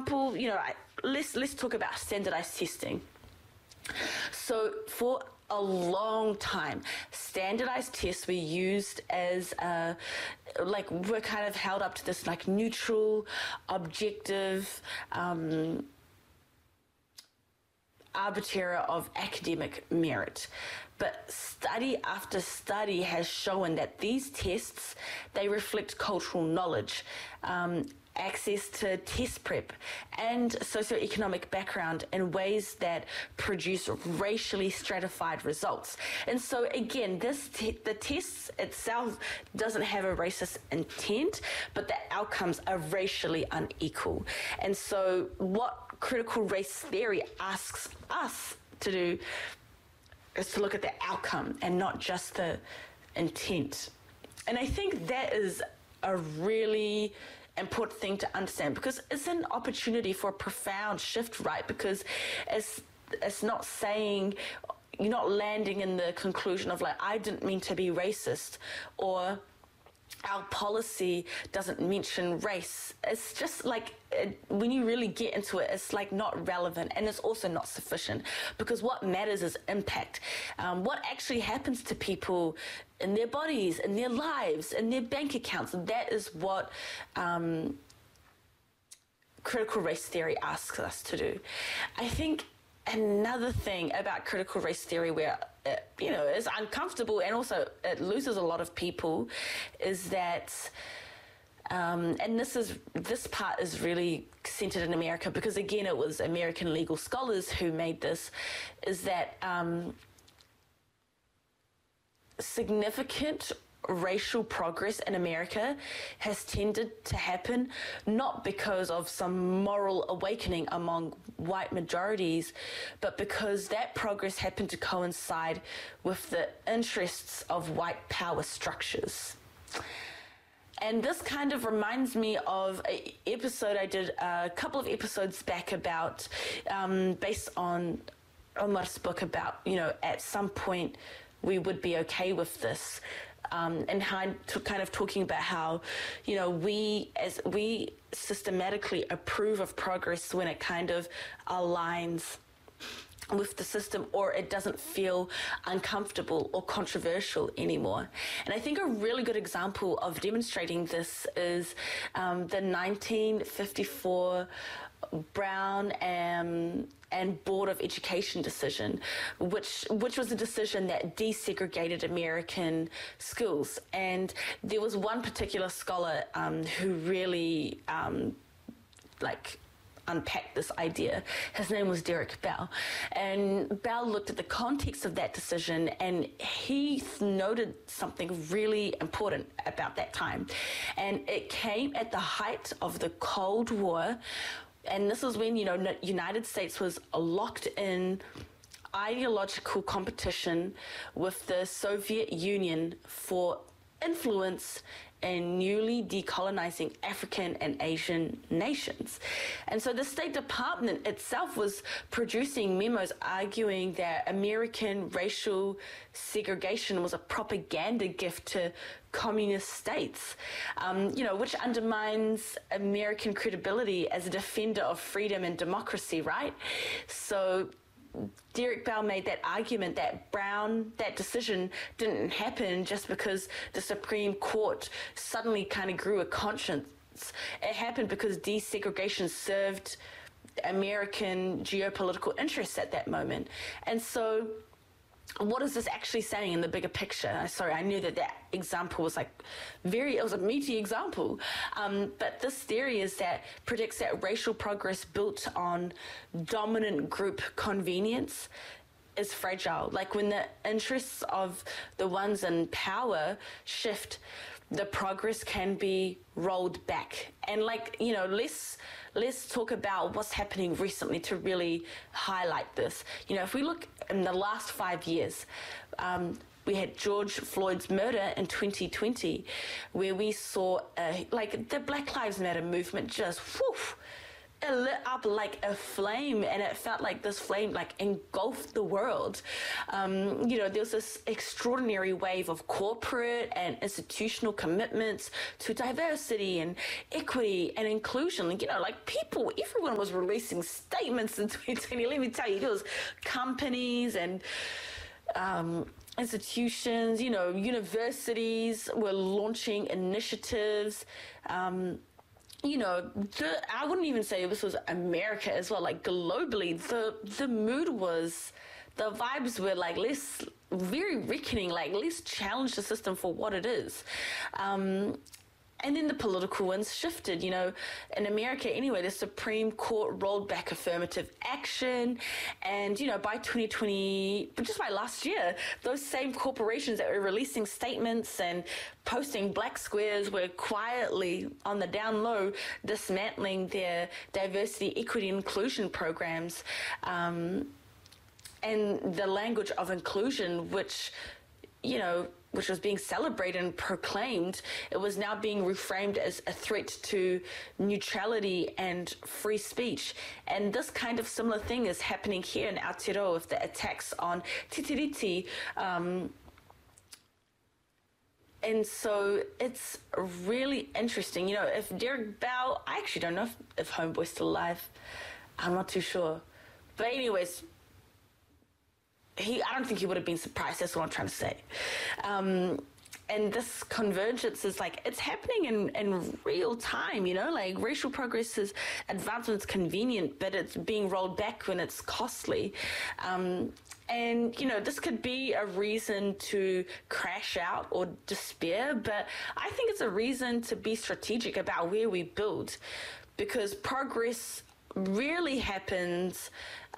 example, let's talk about standardized testing. So for a long time, standardized tests were used as we're kind of held up to this like neutral, objective, arbiter of academic merit. But study after study has shown that these tests, they reflect cultural knowledge, access to test prep, and socioeconomic background in ways that produce racially stratified results. And so again, the test itself doesn't have a racist intent, but the outcomes are racially unequal. And so what critical race theory asks us to do is to look at the outcome and not just the intent. And I think that is a really important thing to understand, because it's an opportunity for a profound shift, right? Because it's not saying, you're not landing in the conclusion of like, I didn't mean to be racist, or our policy doesn't mention race. It's just like, when you really get into it, it's like not relevant, and it's also not sufficient, because what matters is impact. What actually happens to people in their bodies, in their lives, in their bank accounts. That is what critical race theory asks us to do. I think another thing about critical race theory where it's uncomfortable and also it loses a lot of people is that and this part is really centered in America, because again it was American legal scholars who made this, is that significant racial progress in America has tended to happen not because of some moral awakening among white majorities, but because that progress happened to coincide with the interests of white power structures. And this kind of reminds me of an episode I did a couple of episodes back about, based on Omar's book about, at some point we would be okay with this. And kind of talking about how, we systematically approve of progress when it kind of aligns with the system, or it doesn't feel uncomfortable or controversial anymore. And I think a really good example of demonstrating this is the 1954 Brown and Board of Education decision, which was a decision that desegregated American schools. And there was one particular scholar who really unpacked this idea. His name was Derek Bell. And Bell looked at the context of that decision, and he noted something really important about that time. And it came at the height of the Cold War. And this is when, United States was locked in ideological competition with the Soviet Union for influence in newly decolonizing African and Asian nations. And so the State Department itself was producing memos arguing that American racial segregation was a propaganda gift to communist states, which undermines American credibility as a defender of freedom and democracy, right? So Derek Bell made that argument that that decision didn't happen just because the Supreme Court suddenly kind of grew a conscience. It happened because desegregation served American geopolitical interests at that moment. And so what is this actually saying in the bigger picture? Sorry, I knew that example was it was a meaty example. But this theory predicts that racial progress built on dominant group convenience is fragile. Like when the interests of the ones in power shift, the progress can be rolled back. And let's talk about what's happening recently to really highlight this. If we look in the last 5 years, we had George Floyd's murder in 2020, where we saw the Black Lives Matter movement just it lit up like a flame, and it felt like this flame like engulfed the world. There's this extraordinary wave of corporate and institutional commitments to diversity and equity and inclusion. Everyone was releasing statements in 2020. Let me tell you, there was companies and institutions, universities were launching initiatives. I wouldn't even say this was America as well. Like globally, the mood was, the vibes were like, let's very reckoning, like let's challenge the system for what it is. And then the political winds shifted. In America anyway, the Supreme Court rolled back affirmative action. And, by 2020, just by last year, those same corporations that were releasing statements and posting black squares were quietly on the down low dismantling their diversity, equity, and inclusion programs. And the language of inclusion, which was being celebrated and proclaimed, it was now being reframed as a threat to neutrality and free speech. And this kind of similar thing is happening here in Aotearoa with the attacks on Te Tiriti. And so it's really interesting. If Derek Bell, I actually don't know if Homeboy's still alive. I'm not too sure. But anyways, I don't think he would have been surprised. That's what I'm trying to say. And this convergence is like, it's happening in real time, like racial progress is advancement's convenient, but it's being rolled back when it's costly. And, this could be a reason to crash out or despair, but I think it's a reason to be strategic about where we build, because progress really happens,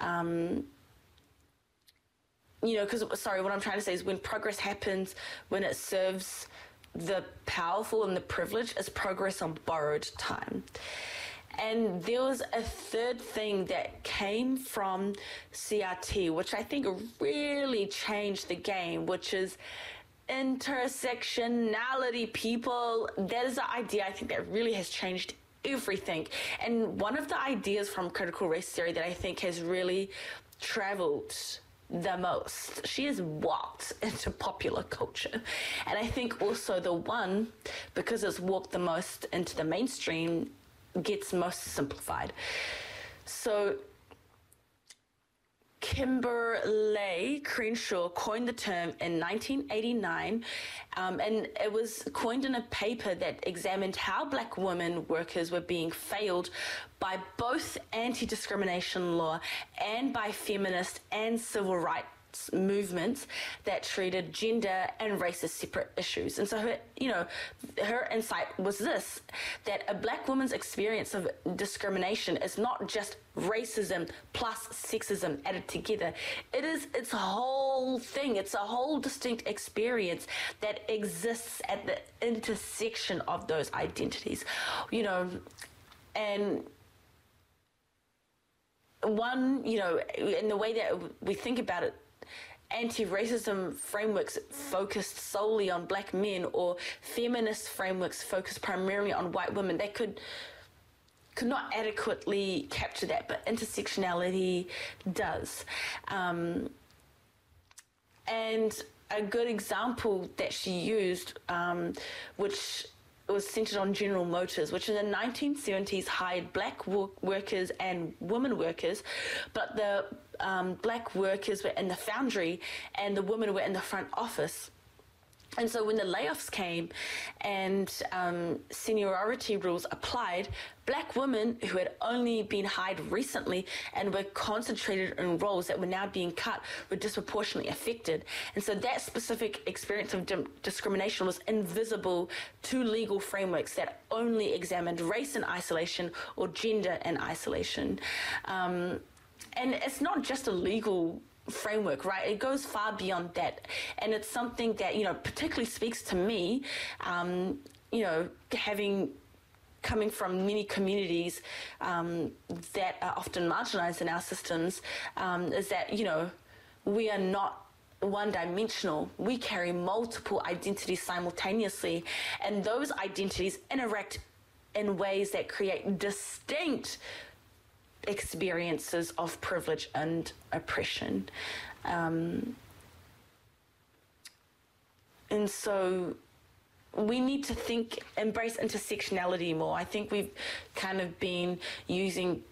what I'm trying to say is when progress happens, when it serves the powerful and the privileged, is progress on borrowed time. And there was a third thing that came from CRT, which I think really changed the game, which is intersectionality, people. That is the idea I think that really has changed everything. And one of the ideas from critical race theory that I think has really traveled the most, she has walked into popular culture. And I think also the one, because it's walked the most into the mainstream, gets most simplified. So Kimberlé Crenshaw coined the term in 1989, and it was coined in a paper that examined how black women workers were being failed by both anti-discrimination law and by feminist and civil rights movements that treated gender and race as separate issues. And so her insight was this, that a black woman's experience of discrimination is not just racism plus sexism added together. It's a whole thing. It's a whole distinct experience that exists at the intersection of those identities, and one, in the way that we think about it, anti-racism frameworks focused solely on black men, or feminist frameworks focused primarily on white women, they could not adequately capture that, but intersectionality does. And a good example that she used, which was centered on General Motors, which in the 1970s hired black workers and women workers, but the black workers were in the foundry and the women were in the front office. And so when the layoffs came and seniority rules applied, black women who had only been hired recently and were concentrated in roles that were now being cut were disproportionately affected. And so that specific experience of discrimination was invisible to legal frameworks that only examined race in isolation or gender in isolation. And it's not just a legal framework, right? It goes far beyond that, and it's something that particularly speaks to me, coming from many communities that are often marginalized in our systems, is that we are not one-dimensional. We carry multiple identities simultaneously, and those identities interact in ways that create distinct experiences of privilege and oppression. And so we need to embrace intersectionality more. I think we've kind of been using